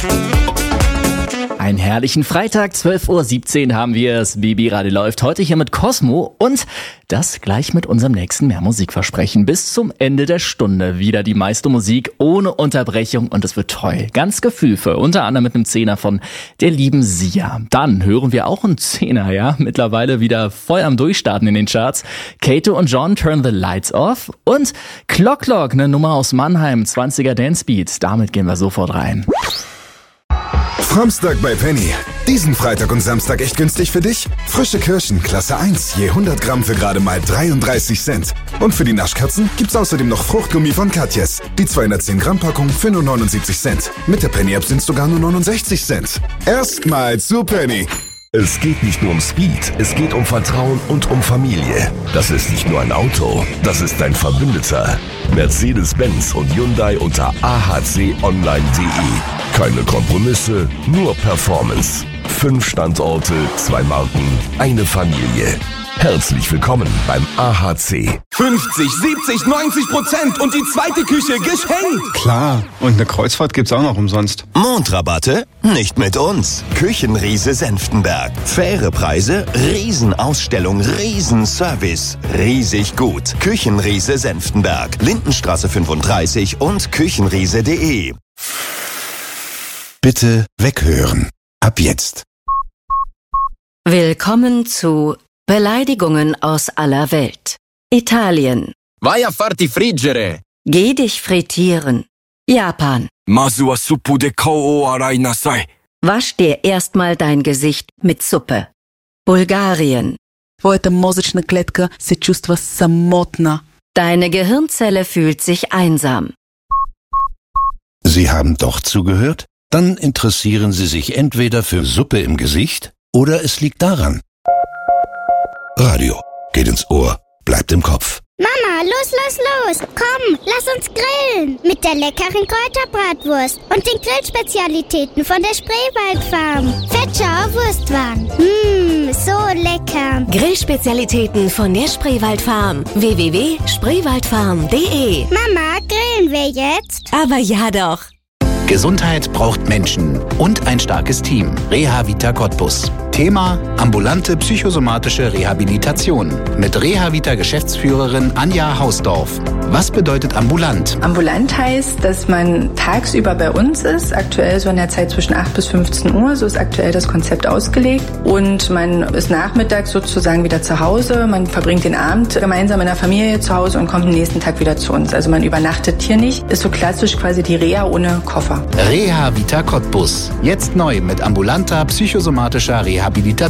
Einen herrlichen Freitag, 12:17 Uhr haben wir es. Babyradio läuft heute hier mit Cosmo und das gleich mit unserem nächsten Mehrmusikversprechen. Bis zum Ende der Stunde wieder die meiste Musik ohne Unterbrechung und es wird toll. Ganz gefühlvoll, unter anderem mit einem Zehner von der lieben Sia. Dann hören wir auch einen Zehner, ja, mittlerweile wieder voll am Durchstarten in den Charts. Kato und John, Turn the Lights Off und Clock Clock, eine Nummer aus Mannheim, 20er Dance Beat. Damit gehen wir sofort rein. Samstag bei Penny. Diesen Freitag und Samstag echt günstig für dich? Frische Kirschen, Klasse 1, je 100 Gramm für gerade mal 33 Cent. Und für die Naschkatzen gibt's außerdem noch Fruchtgummi von Katjes. Die 210 Gramm Packung für nur 79 Cent. Mit der Penny-App sind's sogar nur 69 Cent. Erstmal zu Penny. Es geht nicht nur um Speed, es geht um Vertrauen und um Familie. Das ist nicht nur ein Auto, das ist dein Verbündeter. Mercedes-Benz und Hyundai unter ahconline.de. Keine Kompromisse, nur Performance. 5 Standorte, 2 Marken, eine Familie. Herzlich willkommen beim AHC. 50, 70, 90% und die zweite Küche geschenkt. Klar, und eine Kreuzfahrt gibt's auch noch umsonst. Mondrabatte? Nicht mit uns. Küchenriese Senftenberg. Faire Preise, Riesenausstellung, Riesenservice. Riesig gut. Küchenriese Senftenberg. Lindenstraße 35 und küchenriese.de. Bitte weghören. Ab jetzt. Willkommen zu Beleidigungen aus aller Welt. Italien. Vai a farti friggere. Geh dich frittieren. Japan. Masu wa suppu de kou o arai nasai. Wasch dir erstmal dein Gesicht mit Suppe. Bulgarien. Твоята мозъчна клетка се чувства самотна. Deine Gehirnzelle fühlt sich einsam. Sie haben doch zugehört? Dann interessieren Sie sich entweder für Suppe im Gesicht oder es liegt daran. Radio geht ins Ohr, bleibt im Kopf. Mama, los! Komm, lass uns grillen. Mit der leckeren Kräuterbratwurst und den Grillspezialitäten von der Spreewaldfarm. Fetschauer Wurstwaren. So lecker. Grillspezialitäten von der Spreewaldfarm. www.spreewaldfarm.de. Mama, grillen wir jetzt? Aber ja doch. Gesundheit braucht Menschen und ein starkes Team. Reha-Vita Cottbus. Thema: ambulante psychosomatische Rehabilitation. Mit Reha-Vita-Geschäftsführerin Anja Hausdorf. Was bedeutet ambulant? Ambulant heißt, dass man tagsüber bei uns ist, aktuell so in der Zeit zwischen 8 bis 15 Uhr, so ist aktuell das Konzept ausgelegt. Und man ist nachmittags sozusagen wieder zu Hause, man verbringt den Abend gemeinsam in der Familie zu Hause und kommt am nächsten Tag wieder zu uns. Also man übernachtet hier nicht, ist so klassisch quasi die Reha ohne Koffer. Reha-Vita Cottbus. Jetzt neu mit ambulanter psychosomatischer Rehabilitation.